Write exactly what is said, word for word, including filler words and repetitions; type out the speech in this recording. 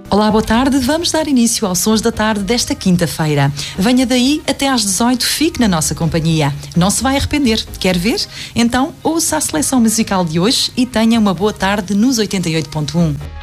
Olá, boa tarde. Vamos dar início aos Sons da Tarde desta quinta-feira. Venha daí até às dezoito, fique na nossa companhia. Não se vai arrepender. Quer ver? Então, ouça a seleção musical de hoje e tenha uma boa tarde nos oitenta e oito ponto um.